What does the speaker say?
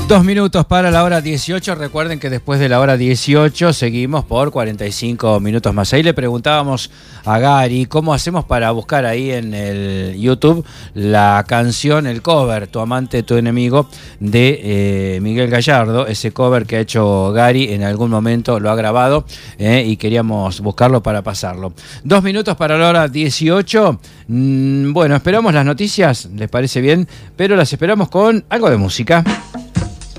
2 minutos para la hora 18. Recuerden que después de la hora 18 seguimos por 45 minutos más. Ahí le preguntábamos a Gary cómo hacemos para buscar ahí en el YouTube la canción, el cover, Tu amante, tu enemigo, de Miguel Gallardo. Ese cover que ha hecho Gary en algún momento lo ha grabado y queríamos buscarlo para pasarlo. 2 minutos para la hora 18. Bueno, esperamos las noticias, ¿les parece bien? Pero las esperamos con algo de música.